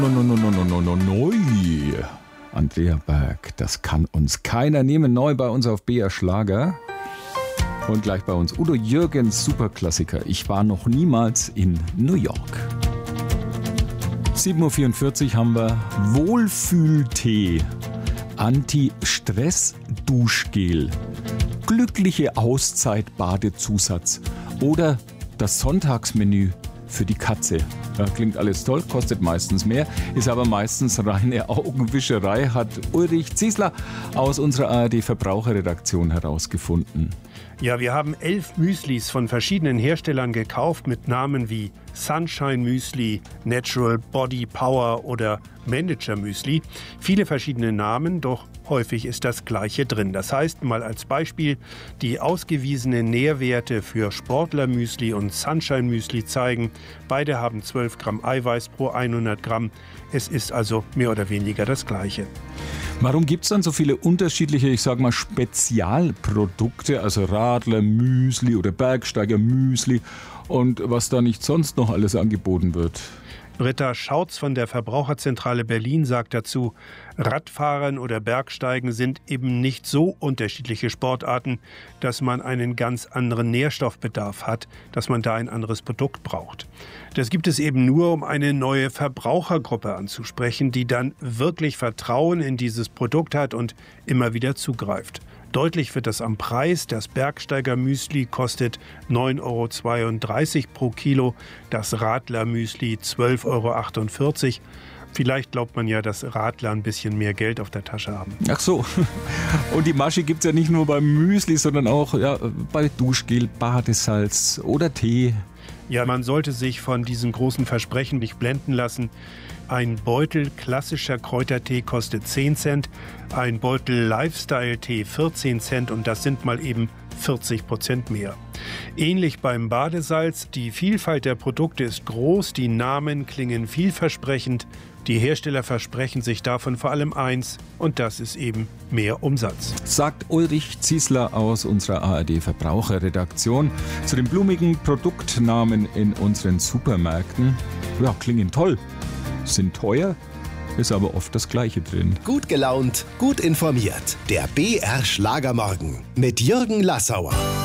Neu. Andrea Berg, das kann uns keiner nehmen. Neu bei uns auf BR Schlager. Und gleich bei uns Udo Jürgens, Superklassiker. Ich war noch niemals in New York. 7.44 Uhr haben wir Wohlfühltee, Anti-Stress-Duschgel, glückliche Auszeit-Badezusatz oder das Sonntagsmenü für die Katze. Ja, klingt alles toll, kostet meistens mehr, ist aber meistens reine Augenwischerei, hat Ulrich Ziesler aus unserer ARD-Verbraucherredaktion herausgefunden. Ja, wir haben 11 Müslis von verschiedenen Herstellern gekauft mit Namen wie Sunshine Müsli, Natural Body Power oder Manager Müsli. Viele verschiedene Namen, doch häufig ist das Gleiche drin. Das heißt, mal als Beispiel, die ausgewiesenen Nährwerte für Sportler Müsli und Sunshine Müsli zeigen, beide haben 12 Gramm Eiweiß pro 100 Gramm. Es ist also mehr oder weniger das Gleiche. Warum gibt es dann so viele unterschiedliche, ich sag mal, Spezialprodukte, also Radler Müsli oder Bergsteiger Müsli und was da nicht sonst noch alles angeboten wird? Britta Schautz von der Verbraucherzentrale Berlin sagt dazu, Radfahren oder Bergsteigen sind eben nicht so unterschiedliche Sportarten, dass man einen ganz anderen Nährstoffbedarf hat, dass man da ein anderes Produkt braucht. Das gibt es eben nur, um eine neue Verbrauchergruppe anzusprechen, die dann wirklich Vertrauen in dieses Produkt hat und immer wieder zugreift. Deutlich wird das am Preis. Das Bergsteiger-Müsli kostet 9,32 € pro Kilo, das Radler-Müsli 12,48 €. Vielleicht glaubt man ja, dass Radler ein bisschen mehr Geld auf der Tasche haben. Ach so. Und die Masche gibt es ja nicht nur beim Müsli, sondern auch bei Duschgel, Badesalz oder Tee. Ja, man sollte sich von diesen großen Versprechen nicht blenden lassen. Ein Beutel klassischer Kräutertee kostet 10 Cent, ein Beutel Lifestyle-Tee 14 Cent und das sind mal eben 40% mehr. Ähnlich beim Badesalz, die Vielfalt der Produkte ist groß, die Namen klingen vielversprechend, die Hersteller versprechen sich davon vor allem eins und das ist eben mehr Umsatz. Sagt Ulrich Ziesler aus unserer ARD-Verbraucherredaktion zu den blumigen Produktnamen in unseren Supermärkten. Ja, klingen toll, sind teuer, ist aber oft das Gleiche drin. Gut gelaunt, gut informiert. Der BR Schlagermorgen mit Jürgen Lassauer.